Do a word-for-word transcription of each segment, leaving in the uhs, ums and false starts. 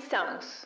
Songs.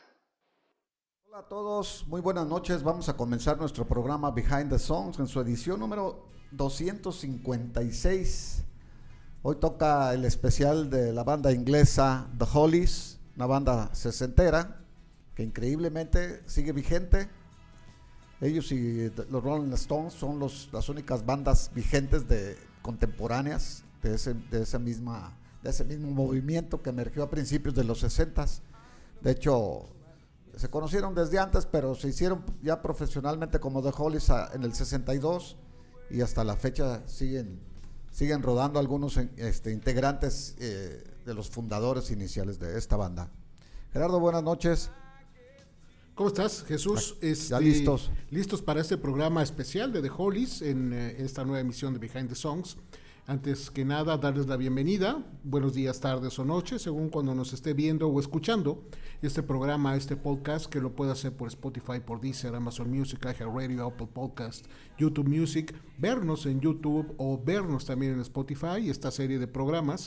Hola a todos, muy buenas noches. Vamos a comenzar nuestro programa Behind the Songs en su edición número doscientos cincuenta y seis. Hoy toca el especial de la banda inglesa The Hollies, una banda sesentera que increíblemente sigue vigente. Ellos y los Rolling Stones son los, las únicas bandas vigentes de contemporáneas de ese, de esa misma, de ese mismo movimiento que emergió a principios de los sesentas. De hecho, se conocieron desde antes, pero se hicieron ya profesionalmente como The Hollies en el sesenta y dos y hasta la fecha siguen, siguen rodando algunos este, integrantes eh, de los fundadores iniciales de esta banda. Gerardo, buenas noches. ¿Cómo estás, Jesús? Ya, este, ya listos. Listos para este programa especial de The Hollies en eh, esta nueva emisión de Behind the Songs. Antes que nada, darles la bienvenida. Buenos días, tardes o noches, según cuando nos esté viendo o escuchando este programa, este podcast, que lo puede hacer por Spotify, por Deezer, Amazon Music, iHeartRadio, Apple Podcast, YouTube Music, vernos en YouTube o vernos también en Spotify, esta serie de programas.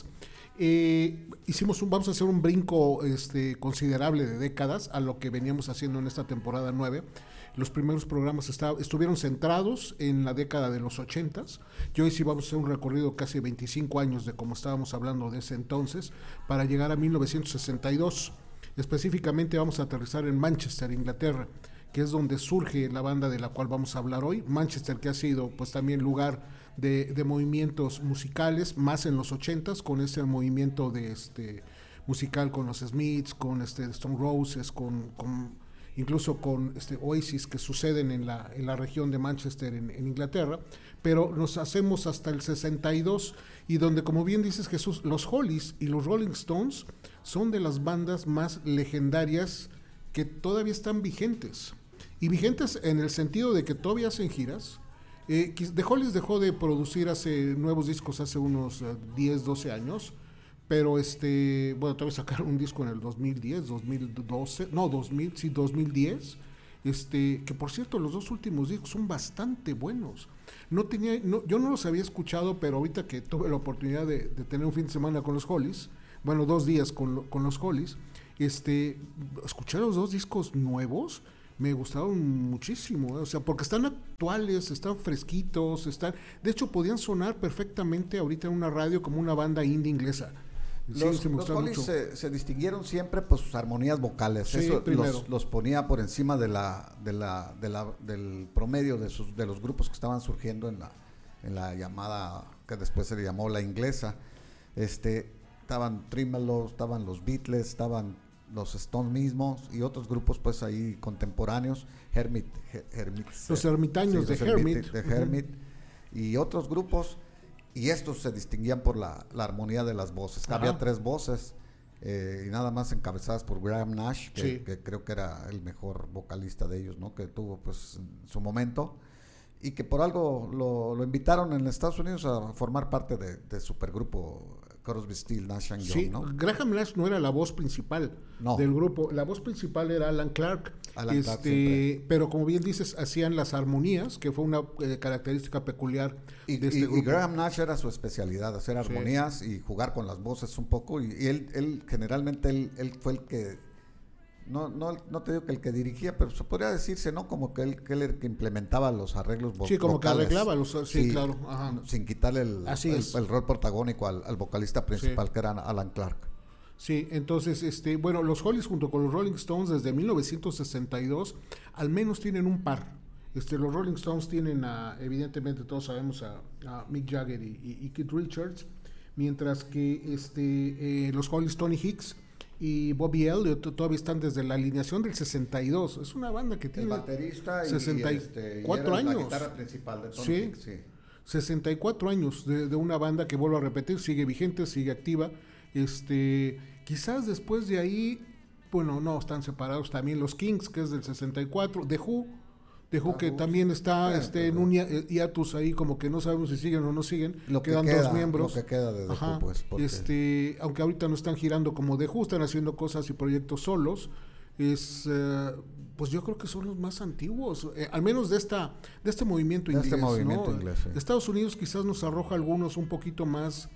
Eh, hicimos un, vamos a hacer un brinco este, considerable de décadas a lo que veníamos haciendo en esta temporada nueve. Los primeros programas está, estuvieron centrados en la década de los ochentas, y hoy sí vamos a hacer un recorrido casi veinticinco años de como estábamos hablando de ese entonces, para llegar a mil novecientos sesenta y dos. Específicamente vamos a aterrizar en Manchester, Inglaterra, que es donde surge la banda de la cual vamos a hablar hoy. Manchester, que ha sido pues también lugar de, de movimientos musicales, más en los ochentas, con ese movimiento de este musical con los Smiths, con este Stone Roses, con... con incluso con este Oasis, que suceden en la, en la región de Manchester, en, en Inglaterra, pero nos hacemos hasta el sesenta y dos, y donde, como bien dices, Jesús, los Hollies y los Rolling Stones son de las bandas más legendarias que todavía están vigentes, y vigentes en el sentido de que todavía hacen giras. eh, The Hollies dejó de producir hace nuevos discos hace unos uh, diez, doce años, pero este, bueno, todavía sacaron un disco en el dos mil diez, dos mil doce, no, dos mil, sí, dos mil diez, este, que por cierto, los dos últimos discos son bastante buenos. No tenía, no, yo no los había escuchado, pero ahorita que tuve la oportunidad de, de tener un fin de semana con los Hollies, bueno, dos días con, con los Hollies, este, escuché los dos discos nuevos, me gustaron muchísimo, ¿eh? O sea, porque están actuales, están fresquitos, están, de hecho podían sonar perfectamente ahorita en una radio como una banda indie inglesa. Los, sí, sí, los Hollies se, se distinguieron siempre por sus armonías vocales. Sí, eso los, los ponía por encima de la, de la, de la, del promedio de, sus, de los grupos que estaban surgiendo en la, en la llamada, que después se le llamó la inglesa. Este, estaban Tremolo, estaban los Beatles, estaban los Stones mismos y otros grupos pues ahí contemporáneos, Hermit, Her, Hermit los ermitaños sí, de, los Hermit, de Hermit uh-huh. y otros grupos. Y estos se distinguían por la, la armonía de las voces. Ajá. Había tres voces eh, y nada más encabezadas por Graham Nash, que, sí. que creo que era el mejor vocalista de ellos, ¿no? Que tuvo pues en su momento, y que por algo lo, lo invitaron en Estados Unidos a formar parte de, de supergrupo Crosby, Stills, Nash and Young, sí, ¿no? Graham Nash no era la voz principal no. del grupo, la voz principal era Alan Clark, Alan este, Clark pero como bien dices, hacían las armonías, que fue una eh, característica peculiar y, de este y, grupo. Y Graham Nash era su especialidad, hacer armonías sí. y jugar con las voces un poco, y, y él, él generalmente él, él fue el que No, no, no te digo que el que dirigía, pero se podría decirse, ¿no? Como que él, que él el que implementaba los arreglos vocales. Sí, como vocales, que arreglaba los, sí, sí claro. Ajá. Sin quitarle el, el, el rol protagónico al, al vocalista principal, sí. que era Alan Clark. Sí, entonces, este, bueno, los Hollies junto con los Rolling Stones desde mil novecientos sesenta y dos al menos tienen un par. Este, los Rolling Stones tienen, a, evidentemente todos sabemos, a, a Mick Jagger y, y, y Keith Richards, mientras que este, eh, los Hollies, Tony Hicks y Bobby Elliott todavía están desde la alineación del sesenta y dos. Es una banda que tiene el baterista y, sesenta y cuatro y este, y años. La guitarra principal de Tony sí, Hicks, sí. sesenta y cuatro años de, de una banda que, vuelvo a repetir, sigue vigente, sigue activa. Este, quizás después de ahí, bueno, no, están separados también los Kings, que es del sesenta y cuatro, The Who, The Who, que también está sí, este, en un hiatus ahí, como que no sabemos si siguen o no siguen, lo que quedan queda, dos miembros. Lo que queda de The Ajá, Who, pues. Porque... Este, aunque ahorita no están girando como The Who, están haciendo cosas y proyectos solos. Es, eh, pues yo creo que son los más antiguos, eh, al menos de esta, de este movimiento de inglés. Este movimiento ¿no? inglés, sí. Estados Unidos quizás nos arroja algunos un poquito más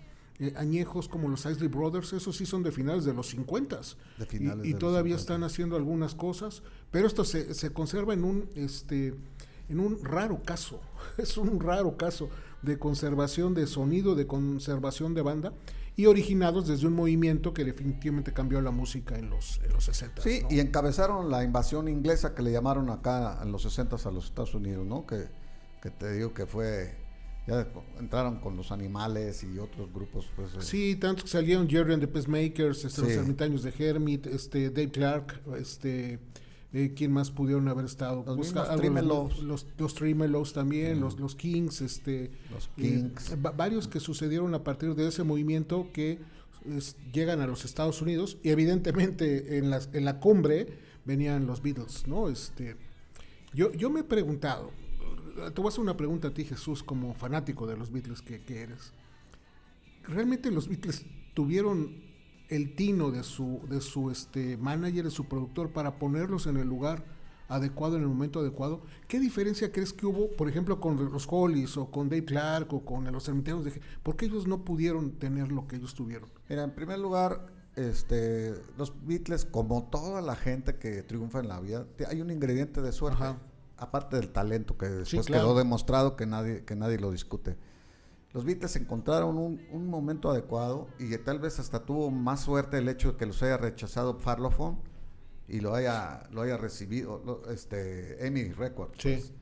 eh, añejos como los Isley Brothers, esos sí son de finales de los cincuenta. De finales y, y de todavía los están haciendo algunas cosas, pero esto se, se conserva en un, este, en un raro caso, es un raro caso de conservación de sonido, de conservación de banda, y originados desde un movimiento que definitivamente cambió la música en los, en los sesenta. Sí, ¿no? y encabezaron la invasión inglesa que le llamaron acá en los sesenta a los Estados Unidos, ¿no? Que, que te digo que fue, ya entraron con los Animales y otros grupos, pues. Sí, tantos que salieron, Jerry and the Pacemakers, este, Sí. los Ermitaños de Hermit, este, Dave Clark, este, eh, ¿quién más pudieron haber estado? Los Busca- mismos algo, Tremelows. Los, los Tremelows también, Mm. los, los Kings, este, Los eh, Kings. va- varios que sucedieron a partir de ese movimiento que es, llegan a los Estados Unidos, y evidentemente en, las, en la cumbre venían los Beatles, ¿no? Este, yo, yo me he preguntado, te voy a hacer una pregunta a ti, Jesús, como fanático de los Beatles que, que eres. ¿Realmente los Beatles tuvieron el tino de su, de su este, manager, de su productor, para ponerlos en el lugar adecuado, en el momento adecuado? ¿Qué diferencia crees que hubo, por ejemplo, con los Hollies o con Dave Clark o con los Ermitaños de... ¿Por qué ellos no pudieron tener lo que ellos tuvieron? Mira, en primer lugar, este, los Beatles, como toda la gente que triunfa en la vida, te- hay un ingrediente de suerte, Ajá. aparte del talento que después Sí, claro. quedó demostrado que nadie, que nadie lo discute. Los Beatles encontraron un, un momento adecuado y tal vez hasta tuvo más suerte el hecho de que los haya rechazado Parlophone y lo haya, lo haya recibido lo- este, EMI Records. Sí. Pues.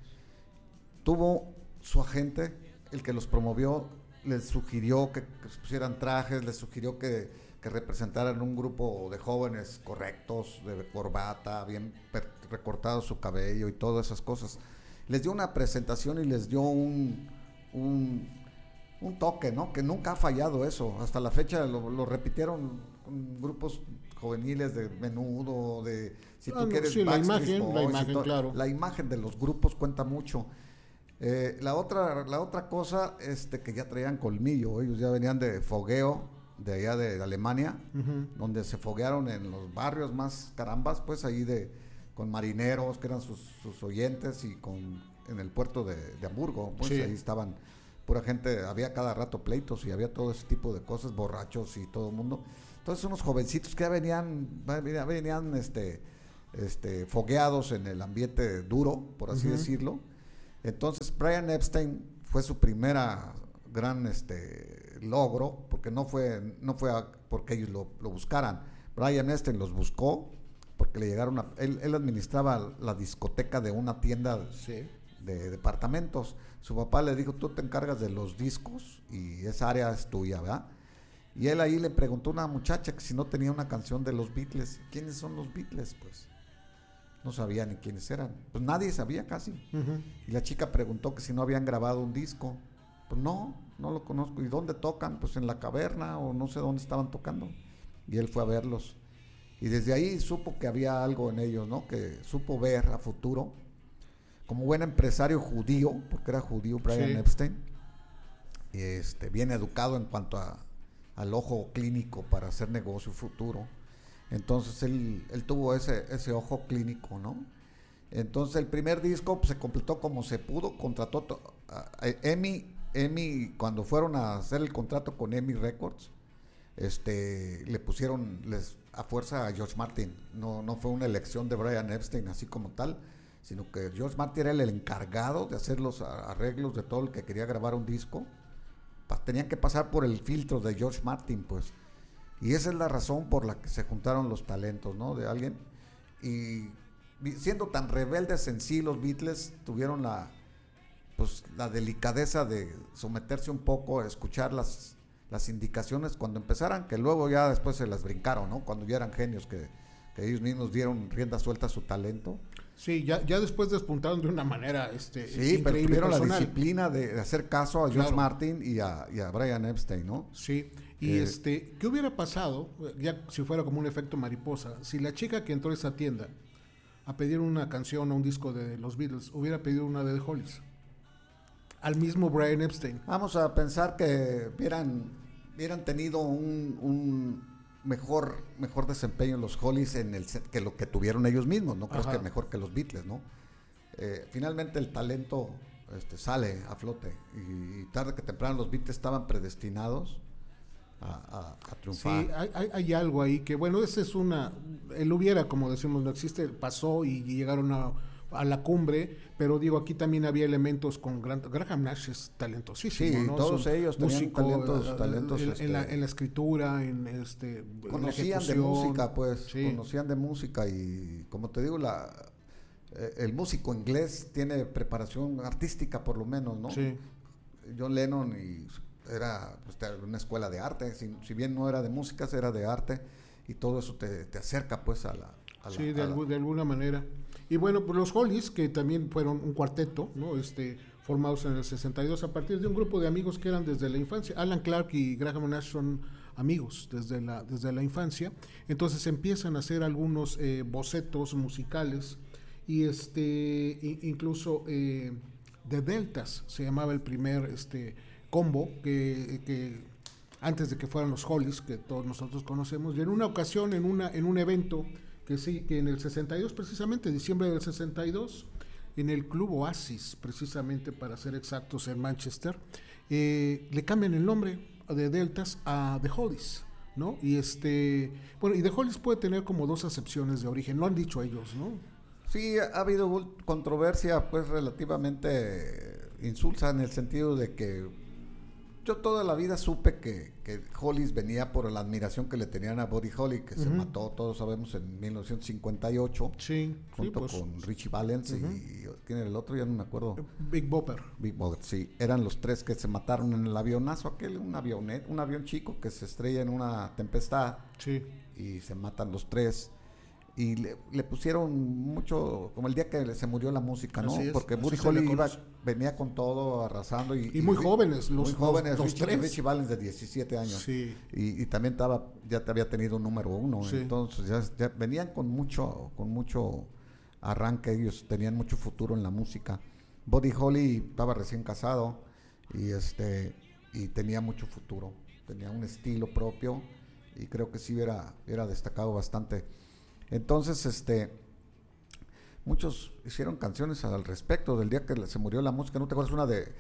Tuvo su agente, el que los promovió, les sugirió que, que se pusieran trajes, les sugirió que, que representaran un grupo de jóvenes correctos, de corbata, bien per- recortado su cabello y todas esas cosas. Les dio una presentación y les dio un, un, un toque, ¿no? Que nunca ha fallado eso. Hasta la fecha lo, lo repitieron con grupos juveniles de Menudo, de si tú Ah, no, quieres sí, la Backstreet imagen, la Boys y imagen, todo. claro. La imagen de los grupos cuenta mucho. Eh, la otra la otra cosa este que ya traían colmillo, ellos ya venían de fogueo de allá de Alemania, Uh-huh. donde se foguearon en los barrios más carambas, pues ahí de con marineros que eran sus, sus oyentes y con en el puerto de, de Hamburgo, pues Sí. ahí estaban pura gente, había cada rato pleitos y había todo ese tipo de cosas, borrachos y todo el mundo. Entonces unos jovencitos que ya venían venían, venían este este fogueados en el ambiente duro, por así Uh-huh. decirlo. Entonces Brian Epstein fue su primera gran este logro, porque no fue no fue a, porque ellos lo, lo buscaran. Brian Epstein los buscó porque le llegaron a, él, él administraba la discoteca de una tienda Sí. de departamentos. Su papá le dijo, tú te encargas de los discos y esa área es tuya, ¿verdad? Y él ahí le preguntó a una muchacha que si no tenía una canción de los Beatles. ¿Quiénes son los Beatles? Pues no sabía ni quiénes eran. Pues nadie sabía casi. Uh-huh. Y la chica preguntó que si no habían grabado un disco. Pues no, no lo conozco. ¿Y dónde tocan? Pues en la caverna o no sé dónde estaban tocando. Y él fue a verlos. Y desde ahí supo que había algo en ellos, ¿no? Que supo ver a futuro. Como buen empresario judío, porque era judío Brian Sí. Epstein, este, bien educado en cuanto a, al ojo clínico para hacer negocio futuro. Entonces él, él tuvo ese, ese ojo clínico, ¿no? Entonces el primer disco pues, se completó como se pudo, contrató to- a, a EMI, EMI, cuando fueron a hacer el contrato con EMI Records, este, le pusieron les, a fuerza a George Martin, no, no fue una elección de Brian Epstein así como tal, sino que George Martin era el encargado de hacer los arreglos de todo el que quería grabar un disco. Pa- tenían que pasar por el filtro de George Martin, pues. Y esa es la razón por la que se juntaron los talentos, ¿no? De alguien. Y vi- siendo tan rebeldes en sí, los Beatles tuvieron la, pues, la delicadeza de someterse un poco a escuchar las, las indicaciones cuando empezaran, que luego ya después se las brincaron, ¿no? Cuando ya eran genios que, que ellos mismos dieron rienda suelta a su talento. Sí, ya, ya después despuntaron de una manera este, Sí, pero increíble, tuvieron la personal. disciplina de, de hacer caso a George Claro. Martin y a, y a Brian Epstein, ¿no? Sí, y Eh, este, ¿qué hubiera pasado, ya si fuera como un efecto mariposa, si la chica que entró a esa tienda a pedir una canción o un disco de los Beatles hubiera pedido una de The Hollies? Al mismo Brian Epstein. Vamos a pensar que hubieran, hubieran tenido un, un mejor, mejor desempeño en los Hollies en el set que lo que tuvieron ellos mismos, no creo Ajá. que mejor que los Beatles, ¿no? Eh, finalmente el talento este, sale a flote y, y tarde que temprano los Beatles estaban predestinados a, a, a triunfar. Sí, hay, hay, hay algo ahí que, bueno, ese es una, el hubiera, como decimos, no existe, pasó y llegaron a, a la cumbre, pero digo, aquí también había elementos con Grant, Graham Nash es talentosísimo, sí, ¿no? todos Son ellos tenían músico, talentos, uh, talentos en, este, en, la, en la escritura, en este, conocían en de música, pues, sí. conocían de música y, como te digo, la eh, el músico inglés tiene preparación artística, por lo menos, ¿no? Sí. John Lennon y era pues, una escuela de arte, si, si bien no era de música, era de arte, y todo eso te, te acerca pues a la... A sí, la, de, a algu la... de alguna manera. Y bueno, pues los Hollies, que también fueron un cuarteto, ¿no? Este, formados en el sesenta y dos a partir de un grupo de amigos que eran desde la infancia. Alan Clark y Graham Nash son amigos desde la, desde la infancia. Entonces empiezan a hacer algunos eh, bocetos musicales y este, incluso eh, The Deltas se llamaba el primer este, combo que, que antes de que fueran los Hollies, que todos nosotros conocemos, y en una ocasión, en, una, en un evento que sí, que en el sesenta y dos precisamente, diciembre del sesenta y dos, en el Club Oasis, precisamente para ser exactos, en Manchester, eh, le cambian el nombre de Deltas a The Hollies, ¿no? Y este, bueno, y The Hollies puede tener como dos acepciones de origen, lo han dicho ellos, ¿no? Sí, ha habido controversia pues relativamente insulsa en el sentido de que yo toda la vida supe que, que Hollies venía por la admiración que le tenían a Buddy Holly, que uh-huh. se mató, todos sabemos, en mil novecientos cincuenta y ocho, sí, junto sí, pues, con Richie Valens uh-huh. y ¿quién era el otro? Ya no me acuerdo. Big Bopper. Big Bopper, sí. Eran los tres que se mataron en el avionazo aquel, un avionet, un avión chico que se estrella en una tempestad sí. y se matan los tres. Y le, le pusieron mucho, como el día que se murió la música, ¿no? Es, porque Buddy Holly iba, venía con todo, arrasando. Y, y muy y, jóvenes, los, muy jóvenes, los, los Richie, tres. Richie Valens de diecisiete años. Sí. Y, y también estaba, ya te había tenido un número uno. Sí. Entonces ya, ya venían con mucho, con mucho arranque, ellos tenían mucho futuro en la música. Buddy Holly estaba recién casado y este y tenía mucho futuro, tenía un estilo propio y creo que sí era, era destacado bastante. Entonces, este, muchos hicieron canciones al respecto del día que se murió la música. ¿No te acuerdas una de,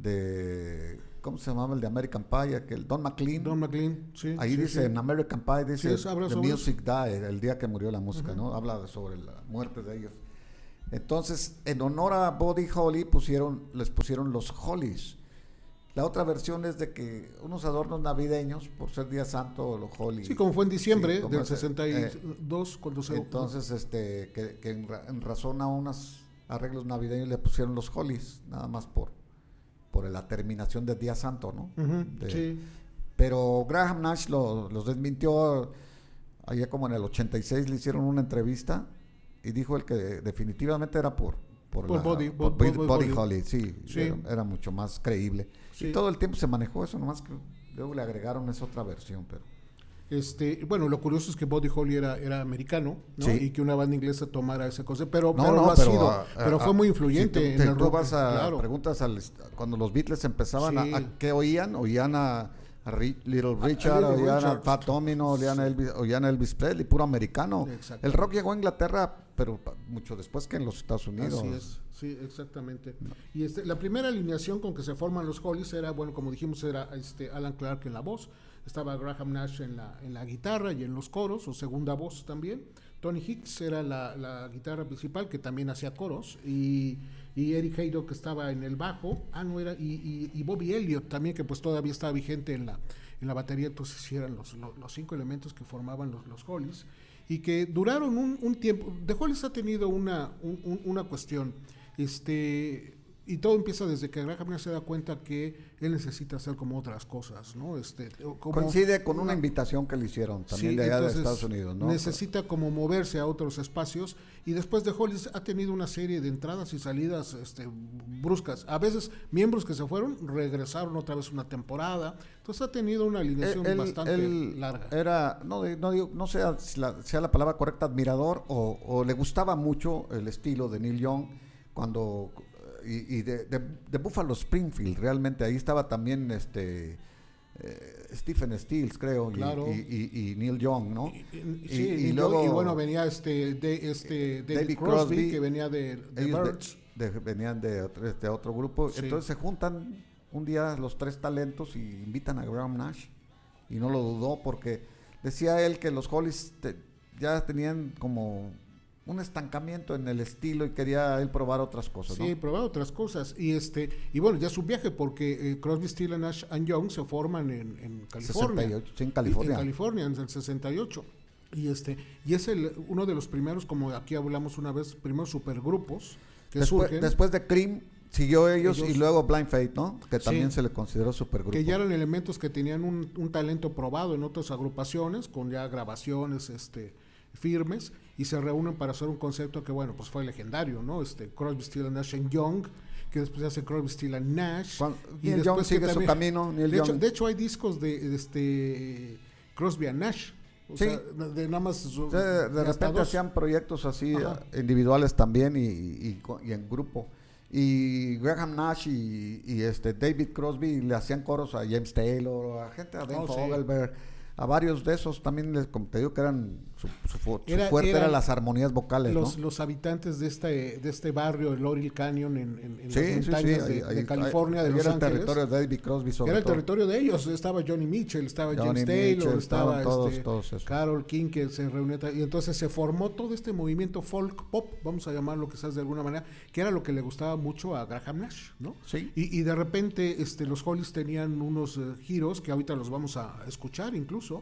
de ¿cómo se llamaba el de American Pie? Que el Don McLean. Don McLean, sí. Ahí sí, dice sí. en American Pie, dice sí, The Music Died, el día que murió la música, uh-huh. ¿no? Habla sobre la muerte de ellos. Entonces, en honor a Buddy Holly, pusieron, les pusieron los Hollies. La otra versión es de que unos adornos navideños, por ser Día Santo, los Holly. Sí, como fue en diciembre sí, del ese, sesenta y dos, eh, cuando se... Entonces, este, que, que en, en razón a unos arreglos navideños le pusieron los Hollies, nada más por, por la terminación del Día Santo, ¿no? Uh-huh, de, sí. Pero Graham Nash lo, los desmintió, allá como en el ochenta y seis le hicieron una entrevista y dijo el que definitivamente era por... Por, por, la, body, por body, Buddy, body Holly, sí, sí. Era, era mucho más creíble. Sí. Y todo el tiempo se manejó eso, nomás que luego le agregaron esa otra versión, pero... Este, bueno, lo curioso es que Buddy Holly era, era americano, ¿no? Sí. Y que una banda inglesa tomara esa cosa, pero no, pero no, lo ha pero, sido, a, pero a, fue muy influyente si tú, en te, el tú rock. Vas a, claro. preguntas al, cuando los Beatles empezaban sí. a, a qué oían, oían a, a Little Richard, a, a Little oían Richard. a Fat Domino, oían, sí. a Elvis, oían a Elvis Presley, puro americano. El rock llegó a Inglaterra, pero mucho después que en los Estados Unidos. Así es, sí, exactamente. No. Y este, la primera alineación con que se forman los Hollies era, bueno, como dijimos, era este Alan Clark en la voz, estaba Graham Nash en la, en la guitarra y en los coros, o segunda voz también. Tony Hicks era la, la guitarra principal, que también hacía coros, y, y Eric Haydock que estaba en el bajo, ah, no era, y, y, y Bobby Elliott también, que pues todavía estaba vigente en la, en la batería, entonces sí eran los, los, los cinco elementos que formaban los, los Hollies, y que duraron un, un tiempo. The Hollies ha tenido una, un, un, una cuestión, este... Y todo empieza desde que Graham Nash se da cuenta que él necesita hacer como otras cosas, ¿no? Este, como coincide con una, una invitación que le hicieron también sí, de allá de Estados Unidos, ¿no? Necesita como moverse a otros espacios y después de Hollies ha tenido una serie de entradas y salidas este, bruscas. A veces miembros que se fueron regresaron otra vez una temporada. Entonces ha tenido una alineación él, bastante él larga. Era, no, no digo, no sea si la, sea la palabra correcta, admirador o, o le gustaba mucho el estilo de Neil Young cuando... y, y de, de, de Buffalo Springfield, realmente ahí estaba también este eh, Stephen Stills, creo, claro. y, y, y Neil Young, ¿no? Y, y, sí, y, y, luego, y bueno, venía este, de, este David, David Crosby, Crosby, que venía de, de Birds. De, de, venían de otro, de otro grupo, sí. Entonces se juntan un día los tres talentos y invitan a Graham Nash y no lo dudó porque decía él que los Hollies te, ya tenían como un estancamiento en el estilo y quería él probar otras cosas, ¿no? Sí, probar otras cosas. Y este y bueno, ya su viaje, porque eh, Crosby, Stills, Nash and Young se forman en, en California. sesenta y ocho, sí, en California. En California, en el sesenta y ocho. Y este y es el uno de los primeros, como aquí hablamos una vez, primeros supergrupos que después, surgen. Después de Cream siguió ellos, ellos y luego Blind Faith, ¿no? Que también sí, se le consideró supergrupo. Que ya eran elementos que tenían un, un talento probado en otras agrupaciones, con ya grabaciones este firmes, y se reúnen para hacer un concepto que, bueno, pues fue legendario, ¿no? Este Crosby, Stills, Nash and Young, que después se hace Crosby, Stills and Nash. Cuando, y Neil después Young sigue también, su camino. Neil de, Young. Hecho, de hecho, hay discos de, de este Crosby and Nash. O sí. sea, de nada más. O sea, de, de repente hacían proyectos así, Ajá. individuales también y, y, y en grupo. Y Graham Nash y, y este David Crosby le hacían coros a James Taylor, a gente, a Ben oh, Fogelberg. Sí. A varios de esos también, les, como te digo, que eran su, su, su era, fuerte eran las armonías vocales, los, ¿no? Los habitantes de este de este barrio, el Laurel Canyon, en, en, en sí, las montañas sí, sí, de, ahí, de California, ahí, ahí de Los era Ángeles. Era el territorio de David Crosby, sobre Era el todo. territorio de ellos. Estaba Johnny Mitchell, estaba Johnny James Taylor, Mitchell, estaba todos, este, todos Carole King, que se reunió. Y entonces se formó todo este movimiento folk pop, vamos a llamarlo quizás de alguna manera, que era lo que le gustaba mucho a Graham Nash, ¿no? Sí. Y, y de repente este, los Hollies tenían unos uh, giros que ahorita los vamos a escuchar incluso,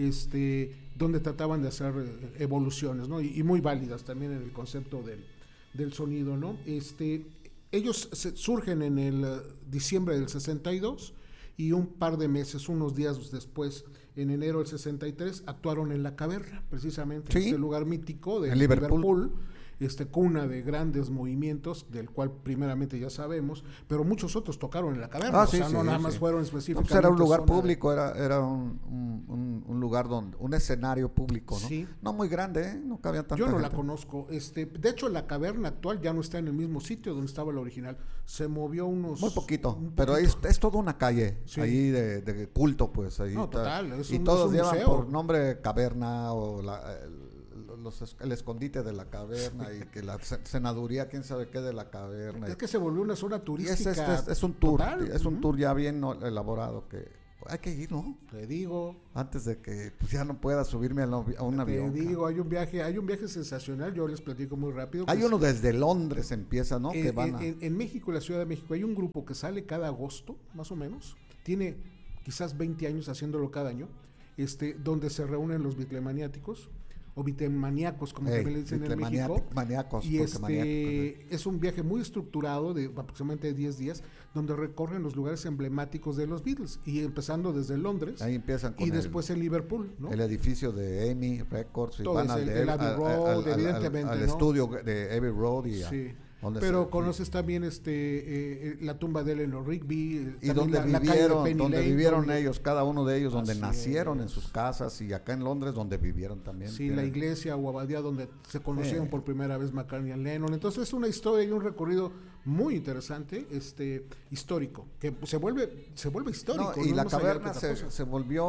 este donde trataban de hacer eh, evoluciones, ¿no? Y, y muy válidas también en el concepto del, del sonido, ¿no? Este, ellos se, surgen en el uh, diciembre del sesenta y dos y un par de meses, unos días después, en enero del sesenta y tres, actuaron en La Caverna, precisamente, sí. en este lugar mítico de Liverpool. Liverpool, este cuna de grandes movimientos, del cual primeramente ya sabemos, pero muchos otros tocaron en La Caverna, ah, o sí, sea, sí, no nada sí. más fueron específicamente. No, pues era un lugar público, de... era, era un, un, un lugar donde, un escenario público, ¿no? Sí. No muy grande, ¿eh? No cabía tanta Yo no gente. la conozco, este, de hecho La Caverna actual ya no está en el mismo sitio donde estaba la original, se movió unos... Muy poquito, un pero es, es toda una calle, sí. ahí de, de culto, pues, ahí no, está. total, es y un, todos es un llevan museo. por nombre Caverna o la... El, Los, el escondite de la caverna y que la senaduría, quién sabe qué de la caverna. Es que se volvió una zona turística. Es, es, es, es un tour, total. es un uh-huh. tour ya bien elaborado que hay que ir, ¿no? Te digo. Antes de que pues, ya no pueda subirme a, la, a un te avión. Te digo, hay un viaje, hay un viaje sensacional, yo les platico muy rápido. Hay uno es, desde Londres empieza, ¿no? En, que van a... en, en México, la Ciudad de México, hay un grupo que sale cada agosto, más o menos, tiene quizás veinte años haciéndolo cada año, este, donde se reúnen los bitlemaniáticos, o bitemaníacos, como hey, también le dicen en México. Maníacos, y este maníacos. es un viaje muy estructurado de aproximadamente diez días, donde recorren los lugares emblemáticos de los Beatles, y empezando desde Londres. Ahí empiezan con y el, después en Liverpool, ¿no? El edificio de Amy Records y todo van al, el, de, el Abbey al, Road, al, evidentemente, al, al ¿no? estudio de Abbey Road y sí. a, Pero se, conoces sí. también este eh, la tumba de Eleanor Rigby y donde la, vivieron, la donde Lane, vivieron donde, ellos, cada uno de ellos, donde nacieron es. en sus casas, y acá en Londres donde vivieron también. Sí, la iglesia o abadía donde se conocieron eh. por primera vez McCartney y Lennon. Entonces es una historia y un recorrido muy interesante, este histórico, que se vuelve se vuelve histórico. No, y no la caverna se, se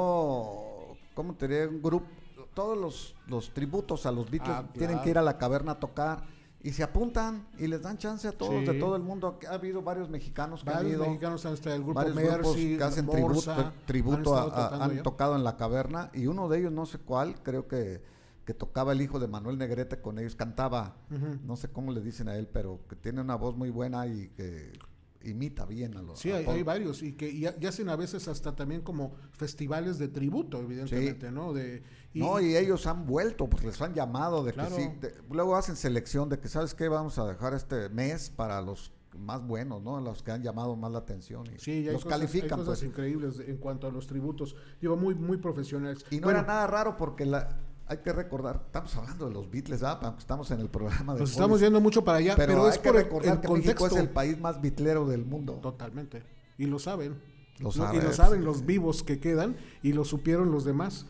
volvió, ¿cómo te diré? Un grupo, todos los, los tributos a los Beatles ah, claro. tienen que ir a la caverna a tocar. Y se apuntan y les dan chance a todos, sí. de todo el mundo. Ha habido varios mexicanos que varios han ido. mexicanos han estado el grupo varios Mercy, grupos que hacen Morsa, tributo, tributo han, a, a, han tocado en la caverna. Y uno de ellos, no sé cuál, creo que, que tocaba el hijo de Manuel Negrete con ellos. Cantaba, uh-huh. no sé cómo le dicen a él, pero que tiene una voz muy buena y que imita bien a los. Sí, hay, hay varios y que y, y hacen a veces hasta también como festivales de tributo, evidentemente, sí. ¿no? De, y, no, y ellos han vuelto, pues les han llamado de claro. que sí. De, luego hacen selección de que, ¿sabes qué? Vamos a dejar este mes para los más buenos, ¿no? Los que han llamado más la atención. Y sí, y hay los cosas, califican. hay cosas pues. increíbles en cuanto a los tributos. Digo, muy, muy profesionales. Y no bueno, era nada raro porque la. Hay que recordar, estamos hablando de los Beatles, ¿verdad? Aunque estamos en el programa de Nos estamos yendo mucho para allá, pero, pero es por recordar el, el que contexto. México es el país más bitlero del mundo. Totalmente. Y lo saben. Lo saben. Y lo saben los vivos que quedan y lo supieron los demás.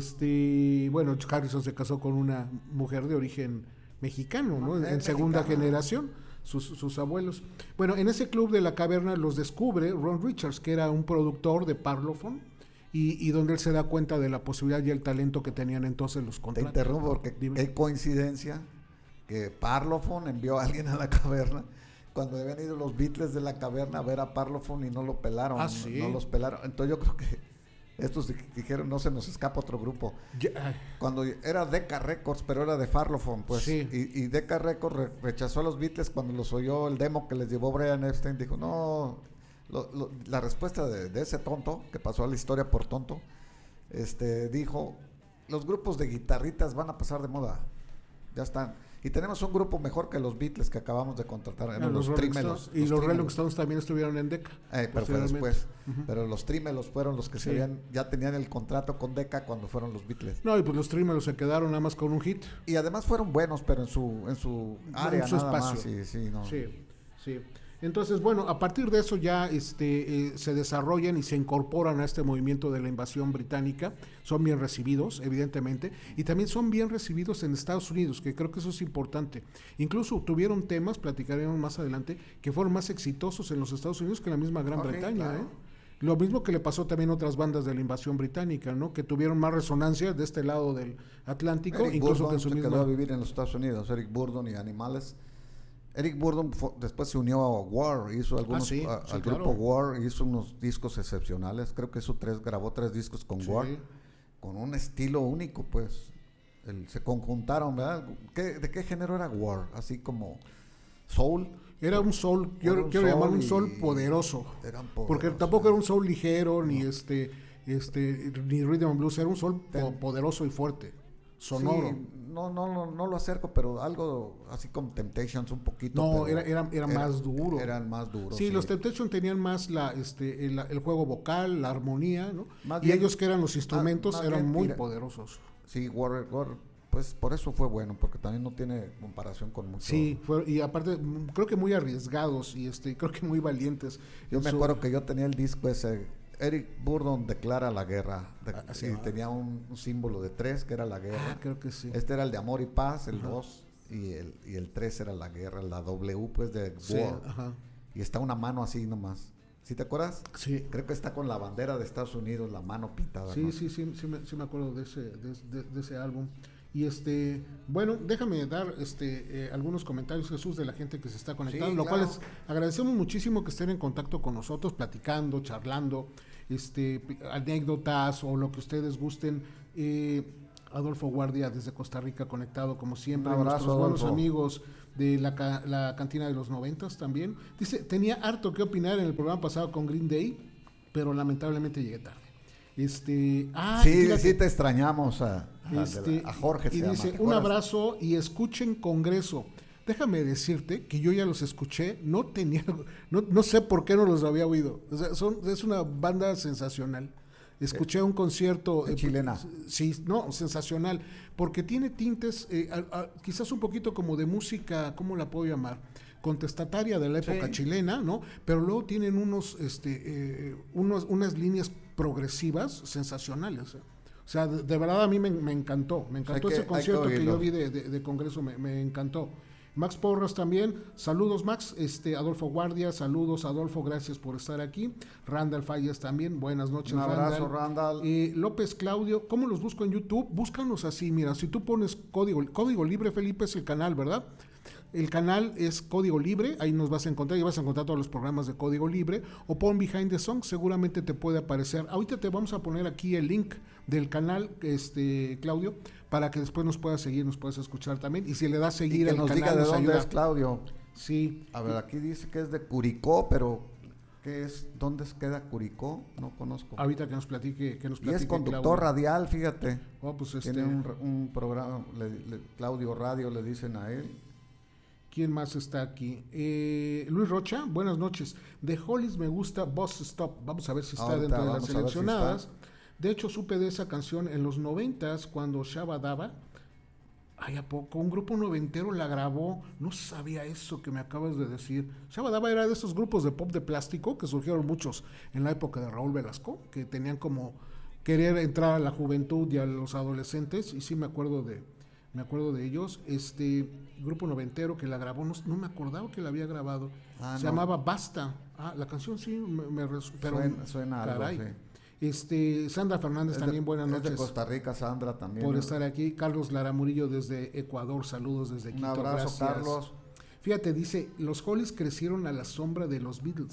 Este, bueno, Harrison se casó con una mujer de origen mexicano, ¿no? En, en segunda generación, sus, sus abuelos. Bueno, en ese club de la caverna los descubre Ron Richards, que era un productor de Parlophone. Y, y donde él se da cuenta de la posibilidad y el talento que tenían entonces los contratos. Te interrumpo porque hay coincidencia que Parlophone envió a alguien a la caverna cuando habían ido los Beatles de la caverna a ver a Parlophone y no lo pelaron. Ah, ¿sí? No los pelaron. Entonces yo creo que Estos di- dijeron, no se nos escapa otro grupo. Ya, ay, Cuando era Decca Records, pero era de Parlophone, pues. Sí. Y, y Decca Records re- rechazó a los Beatles cuando los oyó el demo que les llevó Brian Epstein. Dijo, no, lo- lo- la respuesta de, de ese tonto, que pasó a la historia por tonto, este, dijo, los grupos de guitarritas van a pasar de moda. Ya están. Y tenemos un grupo mejor que los Beatles que acabamos de contratar. ah, Eran los los Rolling Trímelos. Stones. Y los Rolling Trímelos. Stones también estuvieron en Decca. Eh, pero fue posteriormente. después. Ujú. Pero los Trímelos fueron los que Sí. se habían, ya tenían el contrato con Decca cuando fueron los Beatles. No, y pues los Trímelos se quedaron nada más con un hit. Y además fueron buenos, pero en su en su área En su nada espacio. más. Sí, sí, no. Sí, sí. Entonces, bueno, a partir de eso ya este, eh, se desarrollan y se incorporan a este movimiento de la invasión británica. Son bien recibidos, evidentemente, y también son bien recibidos en Estados Unidos, que creo que eso es importante. Incluso tuvieron temas, platicaremos más adelante, que fueron más exitosos en los Estados Unidos que en la misma Gran Ok, Bretaña. claro. ¿eh? Lo mismo que le pasó también a otras bandas de la invasión británica, ¿no? Que tuvieron más resonancia de este lado del Atlántico, Eric incluso Burdon que en su se misma... quedó a vivir en los Estados Unidos, Eric Burdon y Animales. Eric Burdon fue- después se unió a War, hizo algunos, sí, a- sí, al claro. grupo War, hizo unos discos excepcionales. Creo que hizo tres, grabó tres discos con Sí. War, con un estilo único, pues. El- se conjuntaron, ¿verdad? ¿Qué- ¿De qué género era War? Así como soul. Era un soul, yo Era un quiero llamarlo un soul soul y- poderoso. Eran Porque poderosos, tampoco era ¿no? un soul ligero, ni este, este, ni rhythm and blues, era un soul po- Ten- poderoso y fuerte, sonoro. Sí, no, no, no, no lo acerco, pero algo así como Temptations un poquito. No, pero era, era, era más duro. Eran más duros. Sí, los Temptation tenían más la, este, el, el juego vocal, la armonía, ¿no? Más y bien- ellos que eran los instrumentos más eran bien muy tira- poderosos. Sí, War, War, pues por eso fue bueno, porque también no tiene comparación con mucho. Sí, fue, y aparte mm, creo que muy arriesgados y este, creo que muy valientes. Yo en me su- acuerdo que yo tenía el disco ese, Eric Burdon declara la guerra, de- Ah, sí, y ah. tenía un, un símbolo de tres que era la guerra. Ah, creo que sí. Este era el de amor y paz, el Ajá. dos, y el, y el tres era la guerra, la W pues de Sí, War. ajá. Y está una mano así nomás. ¿Sí te acuerdas? Sí. Creo que está con la bandera de Estados Unidos, la mano pintada. Sí, ¿no? sí, sí, sí me, sí me acuerdo de ese, de, de- de ese álbum. Y este, bueno, déjame dar este eh, algunos comentarios, Jesús, de la gente que se está conectando, Sí, lo claro. cual es, agradecemos muchísimo que estén en contacto con nosotros, platicando, charlando, este, pl- anécdotas o lo que ustedes gusten. Eh, Adolfo Guardia desde Costa Rica conectado como siempre, Un abrazo, nuestros buenos Adolfo. amigos de la, ca- la cantina de los noventas también. Dice, tenía harto que opinar en el programa pasado con Green Day, pero lamentablemente llegué tarde. Este, ah, y sí, fíjate, sí te extrañamos a, a- este, a Jorge. y se dice, llama. ¿Te un acuerdas? abrazo y escuchen Congreso. Déjame decirte que yo ya los escuché, no tenía, no, no sé por qué no los había oído. O sea, son, es una banda sensacional. Escuché un concierto. ¿Es chilena? Sí, no, sensacional. Porque tiene tintes, eh, a- a- quizás un poquito como de música, ¿cómo la puedo llamar? Contestataria de la época Sí. chilena, ¿no? Pero luego tienen unos, este, eh, unos, unas líneas progresivas sensacionales. ¿eh? O sea, de, de verdad a mí me, me encantó, me encantó Hay que- ese hay que concierto que, yo oírlo. vi de, de- de Congreso, me, me encantó. Max Porras también, saludos Max, este Adolfo Guardia, saludos Adolfo, gracias por estar aquí. Randall Falles también, buenas noches Un abrazo, Randall. Randall. Eh, López Claudio, ¿cómo los busco en YouTube? Búscanos así, mira, si tú pones código, código libre, Felipe, es el canal, ¿verdad? El canal es Código Libre, ahí nos vas a encontrar, y vas a encontrar todos los programas de Código Libre, o pon Behind the Song, seguramente te puede aparecer. Ahorita te vamos a poner aquí el link del canal, este Claudio, para que después nos puedas seguir, nos puedas escuchar también, y si le das Y seguir que al nos canal, diga de nos dónde ayuda. es Claudio. Sí. A ver, aquí dice que es de Curicó, pero ¿qué es? ¿Dónde queda Curicó? No conozco. Ahorita que nos platique, que nos Y platique es conductor Claudio. radial, fíjate. Oh, pues este, Tiene un, un programa, le- le- Claudio Radio, le dicen a él. ¿quién más está aquí? Eh, Luis Rocha, buenas noches. De Hollis me gusta Boss Stop. Vamos a ver si está Ahorita dentro de las vamos a ver si seleccionadas. está. De hecho, supe de esa canción en los noventas cuando Shabba Daba. Ay, ¿a poco? Un grupo noventero la grabó. No sabía eso que me acabas de decir. Shabba Daba era de esos grupos de pop de plástico que surgieron muchos en la época de Raúl Velasco, que tenían como querer entrar a la juventud y a los adolescentes. Y sí me acuerdo de, me acuerdo de ellos. Este grupo noventero que la grabó, no, no me acordaba que la había grabado. Ah, Se no. llamaba Basta. Ah, la canción sí me, me res- pero Suena, suena algo, caray. sí. Este Sandra Fernández Es de- también, buenas es de noches. Costa Rica, Sandra también. Por ¿no? estar aquí. Carlos Lara Murillo desde Ecuador, saludos desde Un Quito. abrazo, gracias. Carlos. Fíjate, dice, los Hollies crecieron a la sombra de los Beatles,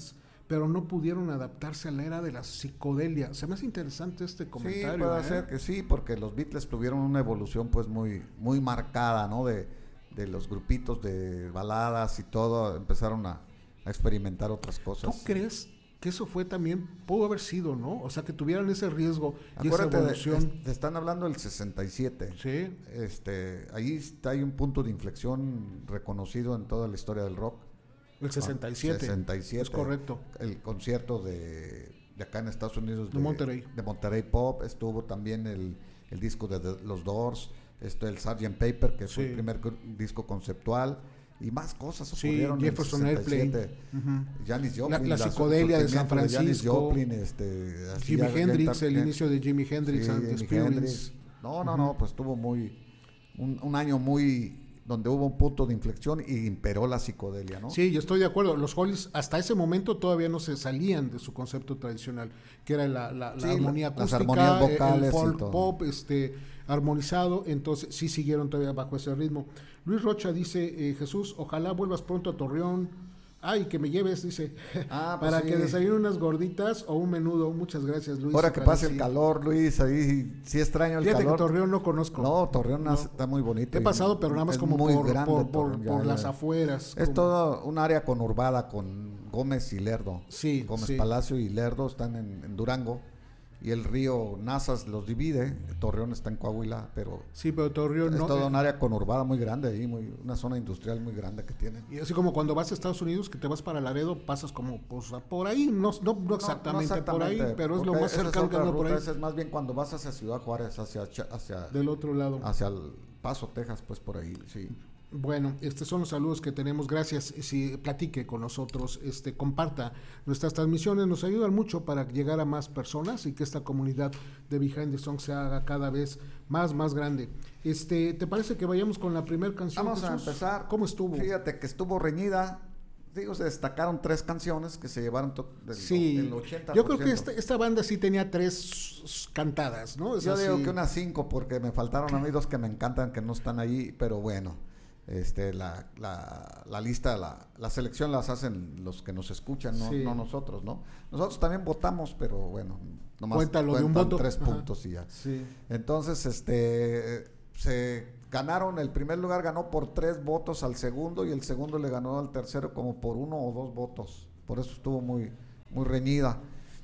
pero no pudieron adaptarse a la era de la psicodelia. Se me hace interesante este comentario. Sí, puede ¿eh? ser que sí, porque los Beatles tuvieron una evolución pues muy, muy marcada, ¿no? De, de los grupitos de baladas y todo, empezaron a, a experimentar otras cosas. ¿Tú crees que eso fue también, pudo haber sido, ¿no? O sea, que tuvieran ese riesgo y Acuérdate, esa evolución. de, te están hablando del sesenta y siete. Sí. Este, ahí está, hay un punto de inflexión reconocido en toda la historia del rock. El sesenta y siete. sesenta y siete. Es correcto. El concierto de, de acá en Estados Unidos. De, de Monterrey. De Monterrey Pop. Estuvo también el, el disco de, de los Doors. Esto, el sergeant Paper, que sí. fue el primer disco conceptual. Y más cosas ocurrieron. Sí, Jefferson Airplane. Uh-huh. Janis Joplin. La, la psicodelia de San Francisco. Janis Joplin, este, Jimi Hendrix, el inicio de Jimi Hendrix sí, and the Experience. No, no, uh-huh. no, pues tuvo muy... Un, un año muy... donde hubo un punto de inflexión y imperó la psicodelia, ¿no? Sí, yo estoy de acuerdo. Los Hollies hasta ese momento todavía no se salían de su concepto tradicional, que era la, la, la sí, armonía acústica, las armonías vocales, el folk pop, este, armonizado. Entonces sí siguieron todavía bajo ese ritmo. Luis Rocha dice, eh, Jesús, ojalá vuelvas pronto a Torreón. Ay, que me lleves, dice, ah, pues para sí. que desayune unas gorditas o un menudo. Muchas gracias, Luis. Ahora que pase el calor, Luis, ahí sí extraño el Fíjate calor. Fíjate que Torreón no conozco. No, Torreón no. está muy bonito. He pasado, pero nada más como por, grande, por, por, Torreón, por ya, las ya. afueras. Es como... todo un área conurbada con Gómez y Lerdo. Sí, Gómez sí. Palacio y Lerdo están en, en Durango. Y el río Nazas los divide, Torreón está en Coahuila, pero, sí, pero Torreón es no, toda eh, un área conurbada muy grande ahí, muy, una zona industrial muy grande que tienen. Y así como cuando vas a Estados Unidos, que te vas para Laredo, pasas como pues, por ahí, no, no, no, exactamente, no, no exactamente por ahí, pero es lo más cercano que anda por ahí. Es más bien cuando vas hacia Ciudad Juárez, hacia, hacia del otro lado. Hacia el Paso, Texas, pues por ahí, sí. Bueno, estos son los saludos que tenemos. Gracias. Si platique con nosotros, este, comparta nuestras transmisiones, nos ayudan mucho para llegar a más personas y que esta comunidad de Behind the Song se haga cada vez más, más grande. Este, ¿te parece que vayamos con la primera canción? Vamos Jesús? a empezar. ¿Cómo estuvo? Fíjate que estuvo reñida. Digo, se destacaron tres canciones que se llevaron to- del, sí, del ochenta por ciento. Yo creo que esta, esta banda sí tenía tres cantadas, ¿no? Es yo así. Digo que unas cinco porque me faltaron a mí dos que me encantan que no están ahí, pero bueno. Este, la, la, la lista, la, la selección las hacen los que nos escuchan, no, sí. no nosotros, ¿no? Nosotros también votamos, pero bueno, nomás Cuéntalo de un voto. tres puntos y ya. Sí. Entonces, este, se ganaron, el primer lugar ganó por tres votos al segundo y el segundo le ganó al tercero como por uno o dos votos. Por eso estuvo muy, muy reñida.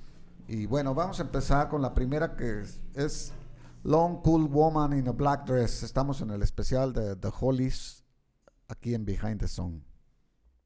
Y bueno, vamos a empezar con la primera que es, es Long Cool Woman in a Black Dress. Estamos en el especial de The Hollies, aquí en Behind the Song.